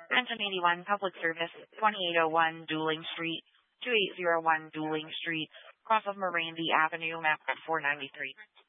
Engine 81 Public Service, 2801 Dooling Street, 2801 Dooling Street, cross of Morandi Avenue, map 493.